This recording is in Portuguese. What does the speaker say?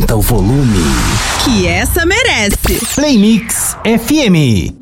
Aumenta o volume. Que essa merece. Play Mix FM.